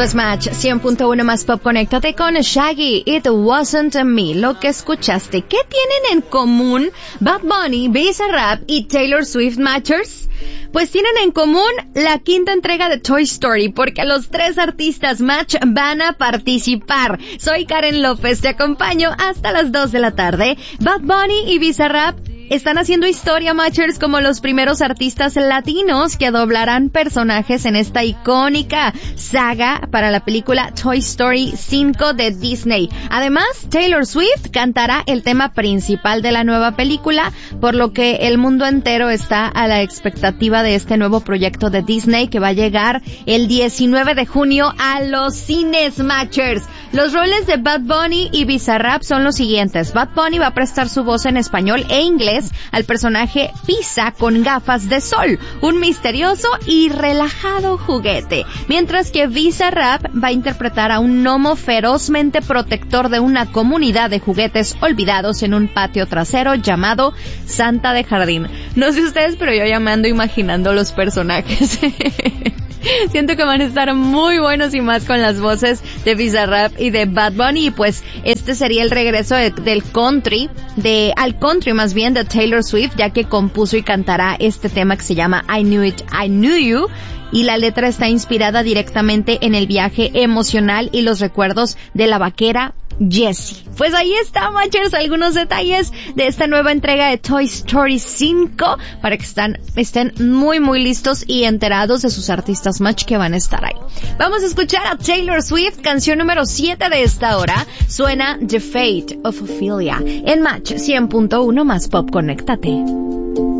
Esto es Match 100.1 más pop. Conéctate con Shaggy, It Wasn't Me. Lo que escuchaste, ¿qué tienen en común Bad Bunny, Bizarrap y Taylor Swift, Matchers? Pues tienen en común la quinta entrega de Toy Story, porque los tres artistas Match van a participar. Soy Karen López, te acompaño hasta las 2 de la tarde. Bad Bunny y Bizarrap están haciendo historia, Matchers, como los primeros artistas latinos que doblarán personajes en esta icónica saga para la película Toy Story 5 de Disney. Además, Taylor Swift cantará el tema principal de la nueva película, por lo que el mundo entero está a la expectativa de este nuevo proyecto de Disney que va a llegar el 19 de junio a los cines, Matchers. Los roles de Bad Bunny y Bizarrap son los siguientes. Bad Bunny va a prestar su voz en español e inglés al personaje Pisa con gafas de sol, un misterioso y relajado juguete, mientras que Bizarrap va a interpretar a un gnomo ferozmente protector de una comunidad de juguetes olvidados en un patio trasero llamado Santa de Jardín. No sé ustedes, pero yo ya me ando imaginando los personajes. Siento que van a estar muy buenos y más con las voces de Bizarrap y de Bad Bunny. Y pues este sería el regreso del country, al country más bien, de Taylor Swift, ya que compuso y cantará este tema que se llama I Knew It, I Knew You. Y la letra está inspirada directamente en el viaje emocional y los recuerdos de la vaquera Jessie. Pues ahí está, Matchers, algunos detalles de esta nueva entrega de Toy Story 5 para que estén muy muy listos y enterados de sus artistas Match que van a estar ahí. Vamos a escuchar a Taylor Swift, canción número 7 de esta hora. Suena The Fate of Ophelia en Match 100.1 más pop. Conéctate.